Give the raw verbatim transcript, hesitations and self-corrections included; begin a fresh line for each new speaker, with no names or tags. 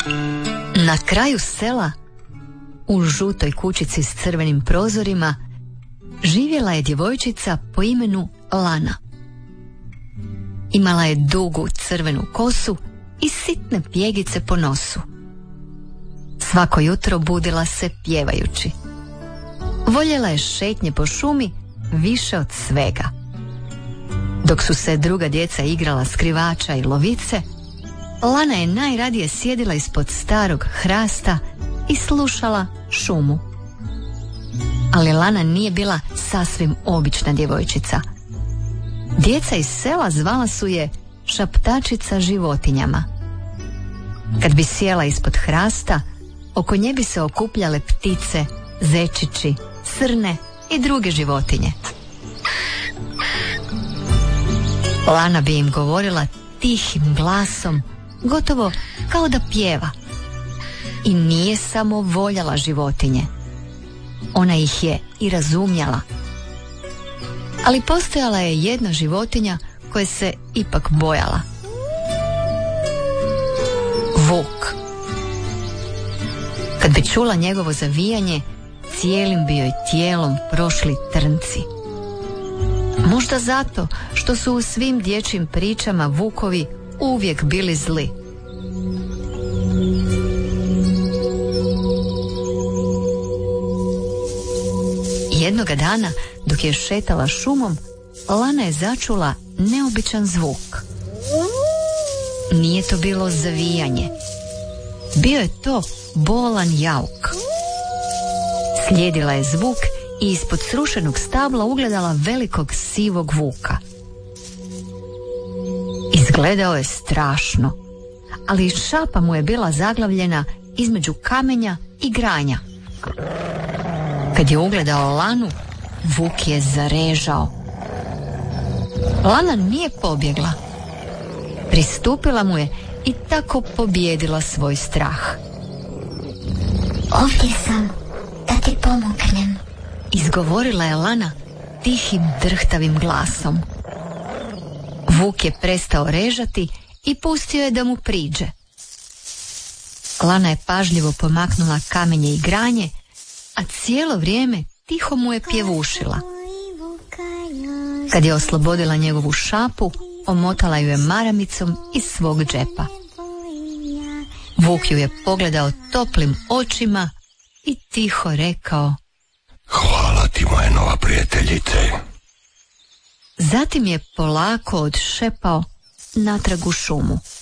Na kraju sela, u žutoj kućici s crvenim prozorima, živjela je djevojčica po imenu Lana. Imala je dugu crvenu kosu i sitne pjegice po nosu. Svako jutro budila se pjevajući. Voljela je šetnje po šumi više od svega. Dok su se druga djeca igrala skrivača i lovice, Lana je najradije sjedila ispod starog hrasta i slušala šumu. Ali Lana nije bila sasvim obična djevojčica. Djeca iz sela zvala su je šaptačica životinjama. Kad bi sjela ispod hrasta, oko nje bi se okupljale ptice, zečići, srne i druge životinje. Lana bi im govorila tihim glasom, gotovo kao da pjeva. I nije samo voljela životinje. Ona ih je i razumjela. Ali postojala je jedna životinja koje se ipak bojala. Vuk. Kad bi čula njegovo zavijanje, cijelim bi joj tijelom prošli trnci. Možda zato što su u svim dječjim pričama vukovi uvijek bili zli. Jednoga dana, dok je šetala šumom, Lana je začula neobičan zvuk. Nije to bilo zavijanje. Bio je to bolan jauk. Slijedila je zvuk i ispod srušenog stabla ugledala velikog sivog vuka. Izgledao je strašno, ali šapa mu je bila zaglavljena između kamenja i granja. Kad je ugledao Lanu, vuk je zarežao. Lana nije pobjegla. Pristupila mu je i tako pobijedila svoj strah.
Ovdje sam, da ti pomognem,
izgovorila je Lana tihim drhtavim glasom. Vuk je prestao režati i pustio je da mu priđe. Lana je pažljivo pomaknula kamenje i granje, a cijelo vrijeme tiho mu je pjevušila. Kad je oslobodila njegovu šapu, omotala ju je maramicom iz svog džepa. Vuk ju je pogledao toplim očima i tiho rekao:
Hvala ti, moja nova prijateljice.
Zatim je polako odšepao natrag u šumu.